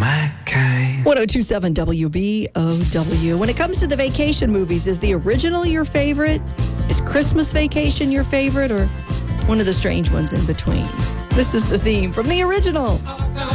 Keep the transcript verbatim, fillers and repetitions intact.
my kind. one oh two point seven W B O W. When it comes to the vacation movies, is the original your favorite? Is Christmas Vacation your favorite, or one of the strange ones in between? This is the theme from the original.